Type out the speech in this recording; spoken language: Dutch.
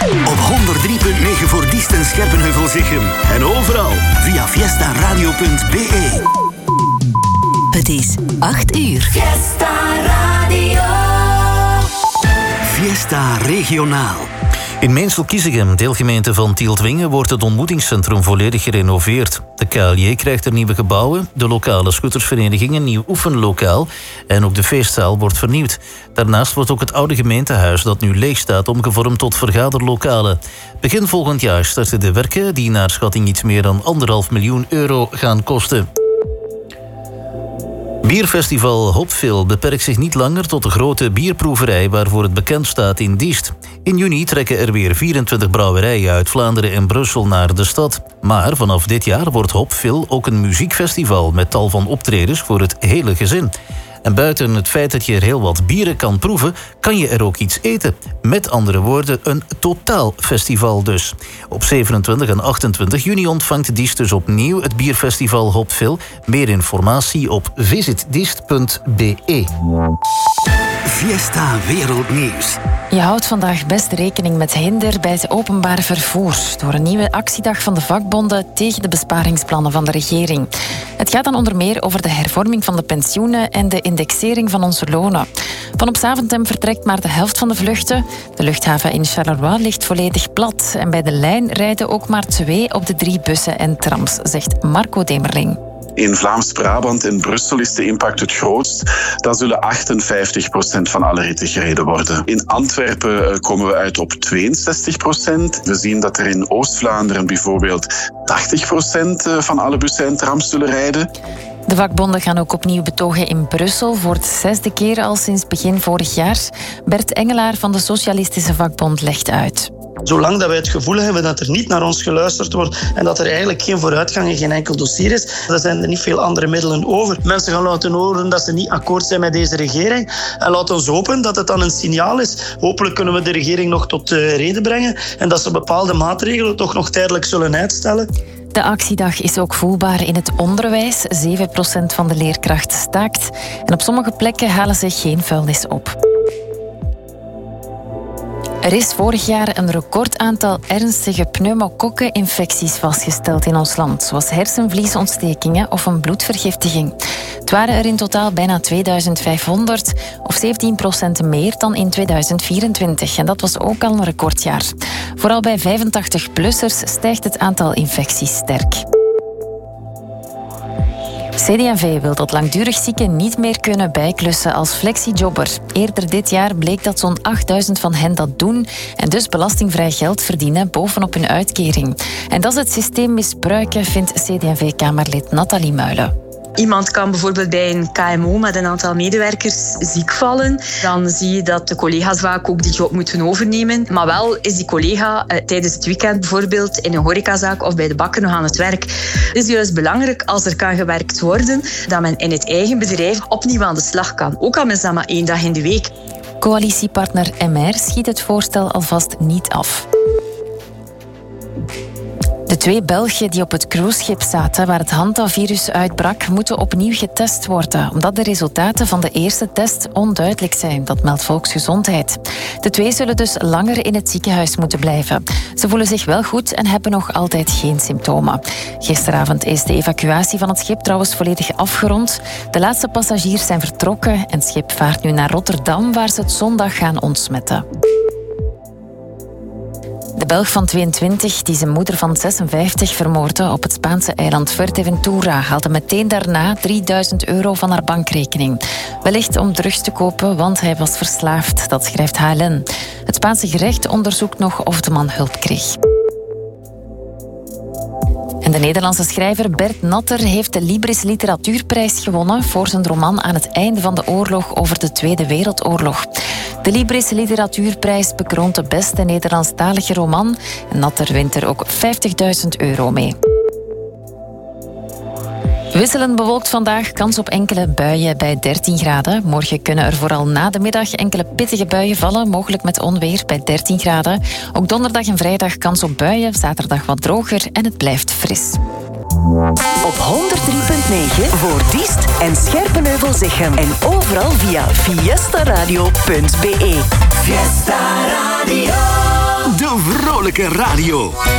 Op 103.9 voor Diest en Scherpenheuvel-Zichem. En overal via fiestaradio.be. Het is 8 uur. Fiesta Radio. Fiesta Regionaal. In Meensel-Kiezegem, deelgemeente van Tieltwingen, wordt het ontmoetingscentrum volledig gerenoveerd. De KLJ krijgt er nieuwe gebouwen, de lokale schuttersvereniging een nieuw oefenlokaal en ook de feestzaal wordt vernieuwd. Daarnaast wordt ook het oude gemeentehuis dat nu leeg staat omgevormd tot vergaderlokalen. Begin volgend jaar starten de werken die naar schatting iets meer dan €1,5 miljoen gaan kosten. Bierfestival Hopville beperkt zich niet langer tot de grote bierproeverij waarvoor het bekend staat in Diest. In juni trekken er weer 24 brouwerijen uit Vlaanderen en Brussel naar de stad. Maar vanaf dit jaar wordt Hopville ook een muziekfestival met tal van optredens voor het hele gezin. En buiten het feit dat je er heel wat bieren kan proeven, kan je er ook iets eten. Met andere woorden, een totaalfestival dus. Op 27 en 28 juni ontvangt Diest dus opnieuw het bierfestival Hopville. Meer informatie op visitdiest.be. Fiesta Wereldnieuws. Je houdt vandaag best rekening met hinder bij het openbaar vervoer door een nieuwe actiedag van de vakbonden tegen de besparingsplannen van de regering. Het gaat dan onder meer over de hervorming van de pensioenen en de indexering van onze lonen. Van op Zaventem vertrekt maar de helft van de vluchten. De luchthaven in Charleroi ligt volledig plat en bij de lijn rijden ook maar 2 op de 3 bussen en trams, zegt Marco Demerling. In Vlaams-Brabant en Brussel is de impact het grootst. Dan zullen 58% van alle ritten gereden worden. In Antwerpen komen we uit op 62%. We zien dat er in Oost-Vlaanderen bijvoorbeeld 80% van alle bussen en trams zullen rijden. De vakbonden gaan ook opnieuw betogen in Brussel voor de 6e keer al sinds begin vorig jaar. Bert Engelaar van de Socialistische Vakbond legt uit. Zolang dat wij het gevoel hebben dat er niet naar ons geluisterd wordt en dat er eigenlijk geen vooruitgang in geen enkel dossier is, dan zijn er niet veel andere middelen over. Mensen gaan laten horen dat ze niet akkoord zijn met deze regering. En laat ons hopen dat het dan een signaal is. Hopelijk kunnen we de regering nog tot reden brengen en dat ze bepaalde maatregelen toch nog tijdelijk zullen uitstellen. De actiedag is ook voelbaar in het onderwijs. 7% van de leerkrachten staakt. En op sommige plekken halen ze geen vuilnis op. Er is vorig jaar een recordaantal ernstige pneumokokkeninfecties vastgesteld in ons land, zoals hersenvliesontstekingen of een bloedvergiftiging. Het waren er in totaal bijna 2500, of 17% meer dan in 2024. En dat was ook al een recordjaar. Vooral bij 85-plussers stijgt het aantal infecties sterk. CD&V wil dat langdurig zieken niet meer kunnen bijklussen als flexijobber. Eerder dit jaar bleek dat zo'n 8000 van hen dat doen en dus belastingvrij geld verdienen bovenop hun uitkering. En dat is het systeem misbruiken, vindt CD&V-kamerlid Nathalie Muilen. Iemand kan bijvoorbeeld bij een KMO met een aantal medewerkers ziek vallen. Dan zie je dat de collega's vaak ook die job moeten overnemen. Maar wel is die collega tijdens het weekend bijvoorbeeld in een horecazaak of bij de bakker nog aan het werk. Het is juist belangrijk als er kan gewerkt worden, dat men in het eigen bedrijf opnieuw aan de slag kan. Ook al is dat maar 1 dag in de week. Coalitiepartner MR schiet het voorstel alvast niet af. De 2 Belgen die op het cruiseschip zaten waar het hantavirus uitbrak, moeten opnieuw getest worden, omdat de resultaten van de eerste test onduidelijk zijn, dat meldt Volksgezondheid. De 2 zullen dus langer in het ziekenhuis moeten blijven. Ze voelen zich wel goed en hebben nog altijd geen symptomen. Gisteravond is de evacuatie van het schip trouwens volledig afgerond. De laatste passagiers zijn vertrokken en het schip vaart nu naar Rotterdam, waar ze het zondag gaan ontsmetten. De Belg van 22, die zijn moeder van 56 vermoordde op het Spaanse eiland Fuerteventura, haalde meteen daarna €3000 van haar bankrekening. Wellicht om drugs te kopen, want hij was verslaafd, dat schrijft HLN. Het Spaanse gerecht onderzoekt nog of de man hulp kreeg. En de Nederlandse schrijver Bert Natter heeft de Libris Literatuurprijs gewonnen voor zijn roman Aan het einde van de oorlog over de Tweede Wereldoorlog. De Libris Literatuurprijs bekroont de beste Nederlandstalige roman en Natter wint er ook €50.000 mee. Wisselend bewolkt vandaag, kans op enkele buien bij 13 graden. Morgen kunnen er vooral na de middag enkele pittige buien vallen, mogelijk met onweer bij 13 graden. Ook donderdag en vrijdag kans op buien, zaterdag wat droger en het blijft fris. Op 103.9 voor Diest en Scherpenheuvel-Zichem. En overal via fiestaradio.be. Fiesta Radio. De Vrouwelijke radio.